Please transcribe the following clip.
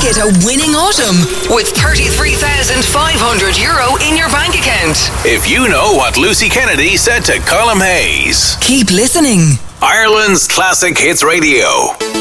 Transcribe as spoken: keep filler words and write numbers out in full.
it a winning autumn with thirty-three thousand five hundred euro in your bank account. If you know what Lucy Kennedy said to Colm Hayes. Keep listening. Ireland's Classic Hits Radio.